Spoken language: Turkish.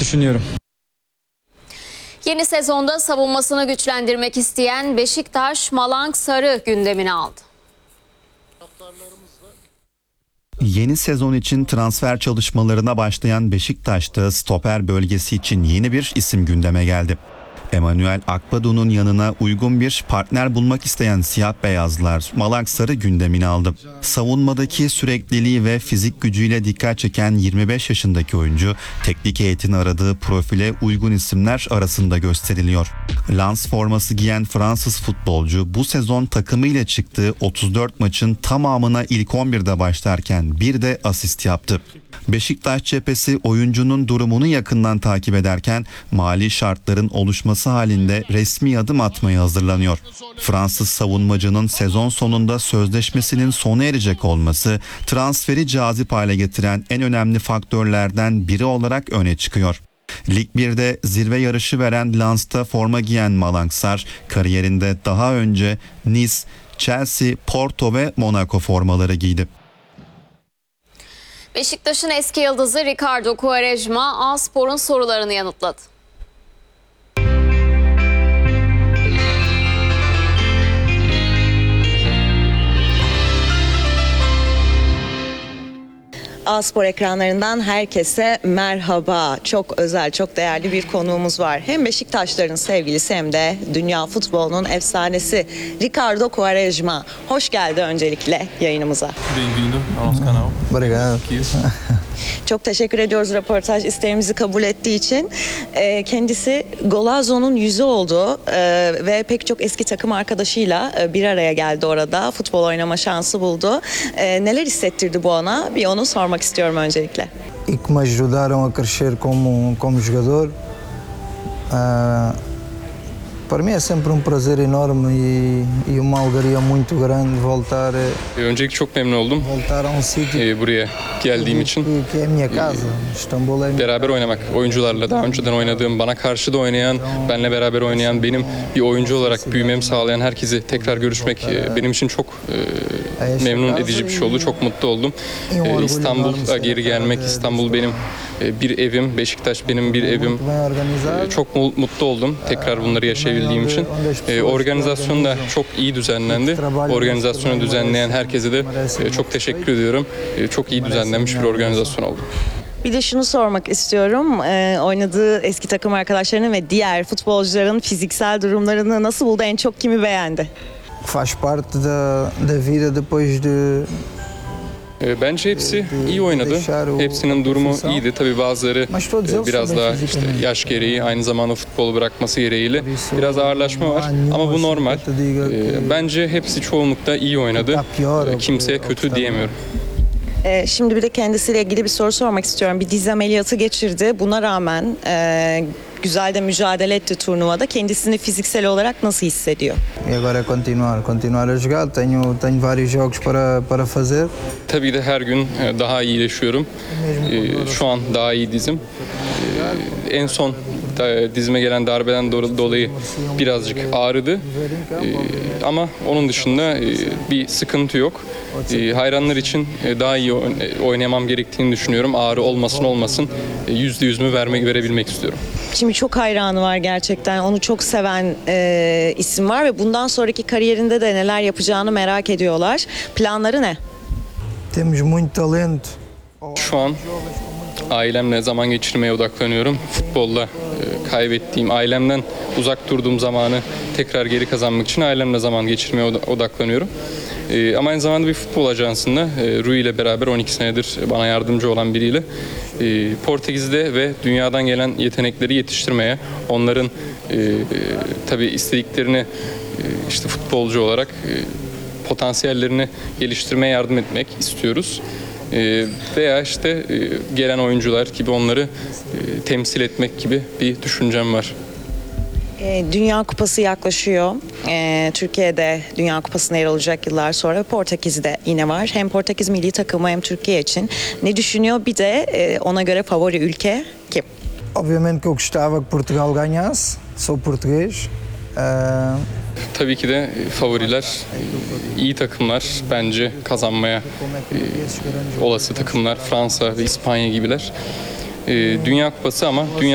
düşünüyorum. Yeni sezonda savunmasını güçlendirmek isteyen Beşiktaş, Malang Sar'ı gündemine aldı. Yeni sezon için transfer çalışmalarına başlayan Beşiktaş'ta stoper bölgesi için yeni bir isim gündeme geldi. Emmanuel Akbadu'nun yanına uygun bir partner bulmak isteyen siyah beyazlar Malang Sar'ı gündemine aldı. Savunmadaki sürekliliği ve fizik gücüyle dikkat çeken 25 yaşındaki oyuncu teknik heyetin aradığı profile uygun isimler arasında gösteriliyor. Lens forması giyen Fransız futbolcu bu sezon takımıyla çıktığı 34 maçın tamamına ilk 11'de başlarken bir de asist yaptı. Beşiktaş cephesi oyuncunun durumunu yakından takip ederken mali şartların oluşması halinde resmi adım atmaya hazırlanıyor. Fransız savunmacının sezon sonunda sözleşmesinin sona erecek olması transferi cazip hale getiren en önemli faktörlerden biri olarak öne çıkıyor. Lig 1'de zirve yarışı veren Lens'ta forma giyen Malang Sar kariyerinde daha önce Nice, Chelsea, Porto ve Monaco formaları giydi. Beşiktaş'ın eski yıldızı Ricardo Quaresma, A-Spor'un sorularını yanıtladı. A-Spor ekranlarından herkese merhaba. Çok özel, çok değerli bir konuğumuz var. Hem Beşiktaşların sevgilisi hem de dünya futbolunun efsanesi Ricardo Quaresma. Hoş geldi öncelikle yayınımıza. Bem-vindo ao nosso canal. Obrigado. Çok teşekkür ediyoruz röportaj isteğimizi kabul ettiği için. Kendisi Golazo'nun yüzü oldu ve pek çok eski takım arkadaşıyla bir araya geldi orada. Futbol oynama şansı buldu. Neler hissettirdi bu ona? Bir onu sormak istiyorum öncelikle. E que me ajudaram a crescer como jogador. Para mim é sempre prazer enorme e uma alegria muito grande voltar Öncelikle çok memnun oldum a sítio buraya geldiğim için. que é a minha casa. Istambul é Beraber oynamak, oyuncularla daha önceden oynadığım, bana karşı da oynayan, benle beraber oynayan, benim bir oyuncu olarak büyümemi sağlayan herkesi tekrar görüşmek benim için çok memnun edici bir şey oldu. Çok mutlu oldum. İstanbul'a geri gelmek, İstanbul benim bir evim, Beşiktaş benim bir evim. Çok mutlu oldum tekrar bunları yaşayabildiğim için. Organizasyon da çok iyi düzenlendi. Organizasyonu düzenleyen herkese de çok teşekkür ediyorum. Çok iyi düzenlenmiş bir organizasyon oldu. Bir de şunu sormak istiyorum. Oynadığı eski takım arkadaşlarının ve diğer futbolcuların fiziksel durumlarını nasıl buldu? En çok kimi beğendi? faz parte da vida depois de Bence hepsi iyi oynadı. Hepsinin durumu iyiydi. Tabii bazıları biraz daha işte yaş gereği, aynı zamanda futbolu bırakması gereğiyle biraz ağırlaşma var. Ama bu normal. Bence hepsi çoğunlukla iyi oynadı. Kimseye kötü diyemiyorum. Şimdi bir de kendisiyle ilgili bir soru sormak istiyorum. Bir diz ameliyatı geçirdi. Buna rağmen güzel de mücadele etti turnuvada. Kendisini fiziksel olarak nasıl hissediyor? E agora é continuar a jogar. Tenho vários jogos para fazer. Tabii de her gün daha iyileşiyorum. Şu an daha iyi dizim. En son dizime gelen darbeden dolayı birazcık ağrıdı. Ama onun dışında bir sıkıntı yok. Hayranlar için daha iyi oynamam gerektiğini düşünüyorum. Ağrı olmasın %100'ümü verebilmek istiyorum. Şimdi çok hayranı var gerçekten. Onu çok seven isim var ve bundan sonraki kariyerinde de neler yapacağını merak ediyorlar. Planları ne? Temos muito talento. Şu an ailemle zaman geçirmeye odaklanıyorum. Futbolla kaybettiğim, ailemden uzak durduğum zamanı tekrar geri kazanmak için ailemle zaman geçirmeye odaklanıyorum. Ama aynı zamanda bir futbol ajansında Rui ile beraber 12 senedir bana yardımcı olan biriyle Portekiz'de ve dünyadan gelen yetenekleri yetiştirmeye, onların tabii istediklerini işte futbolcu olarak potansiyellerini geliştirmeye yardım etmek istiyoruz. Veya işte gelen oyuncular gibi onları temsil etmek gibi bir düşüncem var. Dünya Kupası yaklaşıyor. Türkiye'de Dünya Kupası'na yer alacak yıllar sonra. Portekiz'de yine var. Hem Portekiz milli takımı hem Türkiye için. Ne düşünüyor? Bir de ona göre favori ülke kim? Obviamente que eu gostava que Portugal ganhasse. Sou português. Tabii ki de favoriler iyi takımlar, bence kazanmaya olası takımlar, Fransa ve İspanya gibiler. Dünya Kupası ama Dünya